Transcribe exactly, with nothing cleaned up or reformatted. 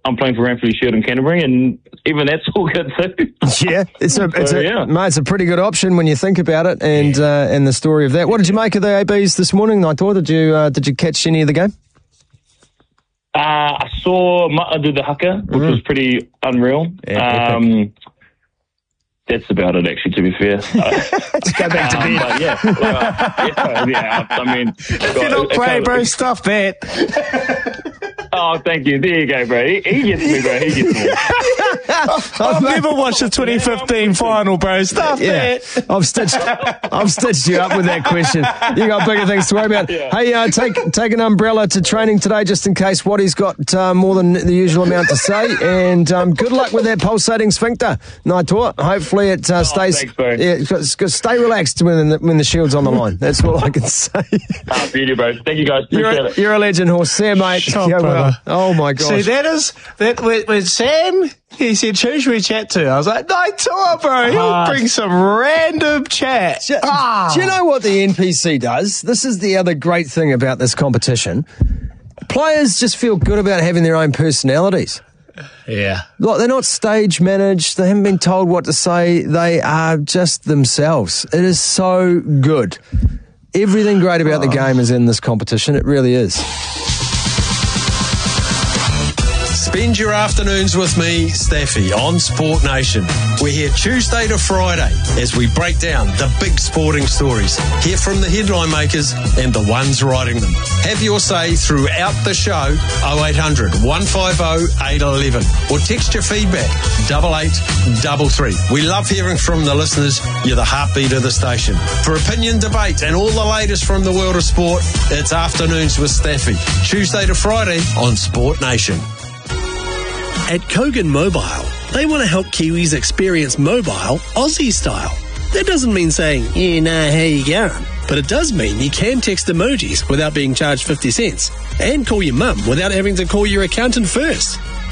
I'm playing for Ranfurly Shield in Canterbury, and even that's all good too. Yeah, it's a, it's, So, a, yeah. mate, it's a pretty good option when you think about it, and uh, and the story of that. What did you make of the A Bs this morning, Naitoa? Did you uh, did you catch any of the game? Uh, I saw Mata do the haka, which Mm. was pretty unreal. Yeah, um, that's about it, actually, to be fair. Let's go back to Um, bed. but yeah, well, uh, yeah, yeah, I mean... If you're not playing, bro, stuff that. Oh, thank you. There you go, bro. He, he gets me, bro. He gets me. I've never watched the twenty fifteen final, bro. Stuff Yeah, that. I've stitched, I've stitched you up with that question. You got bigger things to worry about. Yeah. Hey, uh, take take an umbrella to training today, just in case Waddy's got uh, more than the usual amount to say. And um, good luck with that pulsating sphincter, Naitoa. Hopefully it uh, stays. thanks, bro. Yeah, it's got- it's got- stay relaxed when the, when the shield's on the line. That's all I can say. Ah, beauty, bro. Thank you, guys. You're Appreciate a, it. you're a legend, horse. See you, mate. Shut up, Yeah, well. brother. Oh my gosh. See, that is that when, when Sam he said, "Choose we chat to." I was like, "Naitoa, bro. He'll Ah. bring some random chat." Do, Ah. do you know what the N P C does? This is the other great thing about this competition. Players just feel good about having their own personalities. Yeah. Like, they're not stage managed. They haven't been told what to say. They are just themselves. It is so good. Everything great about the game is in this competition. It really is. Spend your afternoons with me, Staffy, on Sport Nation. We're here Tuesday to Friday as we break down the big sporting stories. Hear from the headline makers and the ones writing them. Have your say throughout the show, oh eight hundred, one five oh, eight one one, or text your feedback, double eight double three. We love hearing from the listeners. You're the heartbeat of the station. For opinion, debate, and all the latest from the world of sport, it's Afternoons with Staffy, Tuesday to Friday on Sport Nation. At Kogan Mobile, they want to help Kiwis experience mobile Aussie style. That doesn't mean saying, yeah, nah, how you going? But it does mean you can text emojis without being charged fifty cents and call your mum without having to call your accountant first.